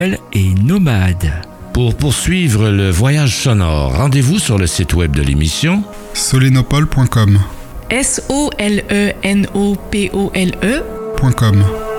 et nomade. Pour poursuivre le voyage sonore, rendez-vous sur le site web de l'émission solenopole.com. SOLENOPOLE.com.